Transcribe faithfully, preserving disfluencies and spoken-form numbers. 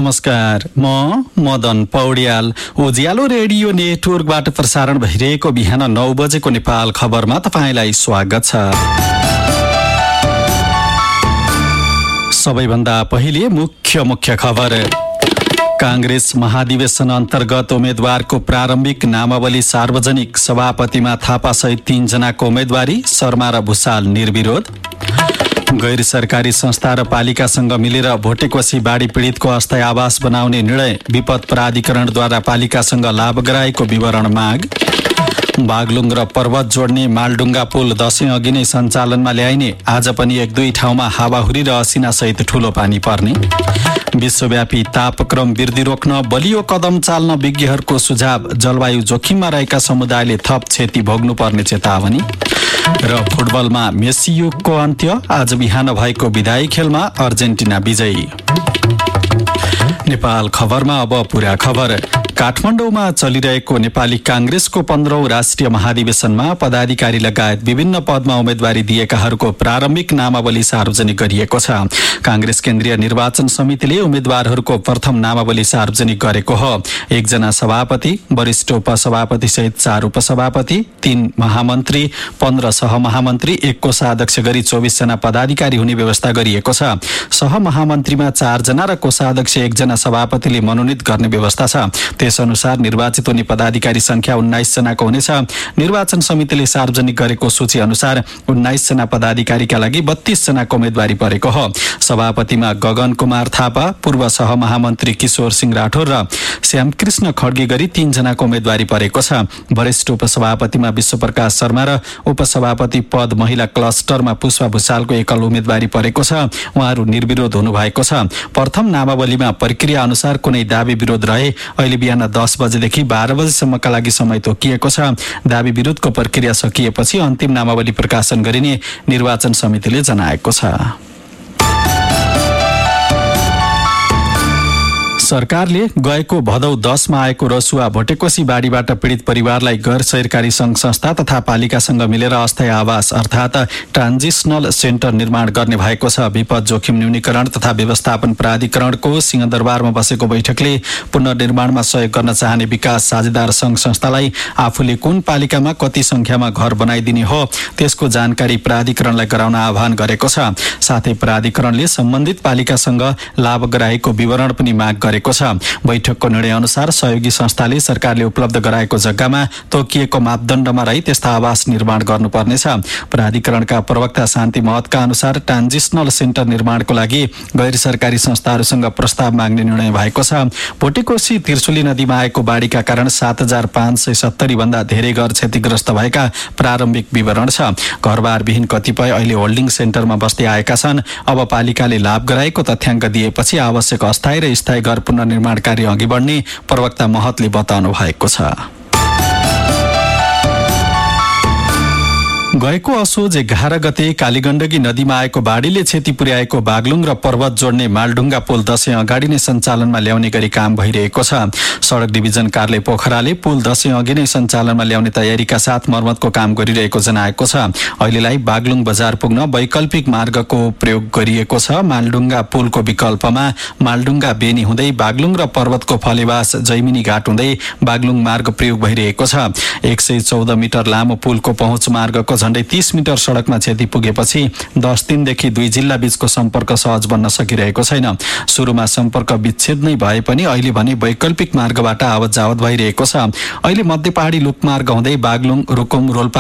नमस्कार, म मदन पौड्याल। उज्यालो रेडियो नेटवर्कबाट प्रसारण भइरहेको बिहान नौ बजेको नेपाल खबरमा तपाईँलाई स्वागत छ। सबैभन्दा पहिले मुख्य मुख्य खबर। कांग्रेस महाधिवेशन अन्तर्गत उम्मेद्वारको प्रारम्भिक नामावली सार्वजनिक। सभापतिमा थापा सहित तीन जनाको उम्मेदवारी। शर्मा र भुसाल निर्विरोध। गैर सरकारी संस्था र पालिकासँग मिलेर भोटेकोशी बाढी पीडितको अस्थायी आवास बनाउने निर्णय। विपद प्राधिकरणद्वारा पालिकासँग लाभ गराएको विवरण माग। बागलुङ र पर्वत जोड्ने मालडुङ्गा पुल दशैं अघि नै सञ्चालनमा ल्याइने। आज पनि एक दुई ठाउँमा हावाहुरी र असिना सहित ठूलो पानी पर्ने। विश्वव्यापी तापक्रम वृद्धि रोक्न बलियो कदम चाल्न विज्ञहरूको सुझाव। जलवायु जोखिममा रहेका समुदायले थप क्षति भोग्नुपर्ने चेतावनी। र फुटबलमा मेसी युगको अन्त्य। आज बिहान भएको विदायी खेलमा अर्जेन्टिना विजयी। नेपाल खबरमा अब पूरा खबर। काठमाडौँमा चलिरहेको नेपाली कांग्रेसको पन्ध्रौं राष्ट्रिय महाधिवेशनमा पदाधिकारी लगायत विभिन्न पदमा उम्मेदवारी दिएकाहरूको प्रारम्भिक नामावली सार्वजनिक गरिएको छ। कांग्रेस केन्द्रीय निर्वाचन समितिले उम्मेद्वारहरूको प्रथम नामावली सार्वजनिक गरेको हो। एकजना सभापति, वरिष्ठ उपसभापति सहित चार उपसभापति, तीन महामन्त्री, पन्ध्र सहमहामन्त्री, एक कोषाध्यक्ष गरी चौबिस जना पदाधिकारी हुने व्यवस्था गरिएको छ। सहमहामन्त्रीमा चार जना र कोषाध्यक्ष एकजना सभापतिले मनोनित गर्ने व्यवस्था छ। त्यसअनुसार निर्वाचित हुने पदाधिकारी संख्या उन्नाइस जनाको हुनेछ। निर्वाचन समितिले सार्वजनिक गरेको सूची अनुसार उन्नाइस जना पदाधिकारीका लागि बत्तीस जनाको उम्मेदवारी परेको हो। सभापतिमा गगन कुमार थापा, पूर्व सहमहामन्त्री किशोर सिंह राठौर र श्यामकृष्ण खड्गे गरी तीन जनाको उम्मेदवारी परेको छ। वरिष्ठ उपसभापतिमा विश्वप्रकाश शर्मा र उपसभापति पद महिला क्लस्टरमा पुष्पा भुसालको एकल उम्मेदवारी परेको छ। उहाँहरू निर्विरोध हुनुभएको छ। प्रथम नामावलीमा प्रक्रिया अनुसार कुनै दावी विरोध रहे अहिले बिहान दस बजेदेखि बाह्र बजेसम्मका लागि समय तोकिएको छ। दावी विरोधको प्रक्रिया सकिएपछि अन्तिम नामावली प्रकाशन गरिने निर्वाचन समितिले जनाएको छ। सरकारले गएको भदौ दसमा आएको रसुवा भोटेकोशी बाढीबाट पीडित परिवारलाई गैर सरकारी संघ संस्था तथा पालिकासँग मिलेर अस्थायी आवास अर्थात् ट्रान्जिसनल सेन्टर निर्माण गर्ने भएको छ। विपद जोखिम न्यूनीकरण तथा व्यवस्थापन प्राधिकरणको सिंहदरबारमा बसेको बैठकले पुनर्निर्माणमा सहयोग गर्न चाहने विकास साझेदार संघ संस्थालाई आफूले कुन पालिकामा कति संख्यामा घर बनाइदिने हो त्यसको जानकारी प्राधिकरणलाई गराउन आह्वान गरेको छ। साथै प्राधिकरणले सम्बन्धित पालिकासँग लाभ गराएको विवरण पनि माग गरेको छ। बैठकको निर्णय अनुसार सहयोगी संस्थाले सरकारले उपलब्ध गराएको जग्गामा तोकिएको मापदण्डमा रही त्यस्ता आवास निर्माण गर्नुपर्नेछ। प्राधिकरणका प्रवक्ता शान्ति महतका अनुसार ट्रान्जिसनल सेन्टर निर्माणको लागि गैर सरकारी संस्थाहरूसँग प्रस्ताव माग्ने निर्णय भएको छ। भोटेकोशी त्रिशुली नदीमा आएको बाढीका कारण सात हजार पाँच सय सत्तरी भन्दा धेरै घर क्षतिग्रस्त भएका प्रारम्भिक विवरण छ। घरबारविहीन कतिपय अहिले होल्डिङ सेन्टरमा बस्दै आएका छन्। अब पालिकाले लाभ गराएको तथ्याङ्क दिएपछि आवश्यक अस्थायी र स्थायी घर पुनर्निर्माण कार्य अघि बढ्ने प्रवक्ता महतले बताउनु भएको छ। गएको असोज एघार गते कालीगण्डकी नदीमा आएको बाढीले क्षति पुर्याएको बागलुङ र पर्वत जोड्ने मालडुङ्गा पुल दशैं अगाडि नै सञ्चालनमा ल्याउने गरी काम भइरहेको छ। सडक डिभिजन कार्यालय पोखराले पुल दशैं अघि नै सञ्चालनमा ल्याउने तयारीका साथ मर्मतको काम गरिरहेको जनाएको छ। अहिलेलाई बागलुङ बजार पुग्न वैकल्पिक मार्गको प्रयोग गरिएको छ। मालडुङ्गा पुलको विकल्पमा मालडुङ्गा बेनी हुँदै बागलुङ र पर्वतको फलेवास जैमिनी घाट हुँदै बागलुङ मार्ग प्रयोग भइरहेको छ। एक सय चौध मिटर लामो पुलको पहुँच मार्गको झण्डै तीस मिटर सडकमा क्षति पुगेपछि दस दिनदेखि दुई जिल्ला बीचको सम्पर्क सहज बन्न सकिरहेको छैन। सुरुमा सम्पर्क विच्छेद नै भए पनि अहिले भने वैकल्पिक मार्गबाट आवत जावत भइरहेको छ। अहिले मध्य पहाडी लुकमार्ग हुँदै बागलुङ, रुकुम, रोल्पा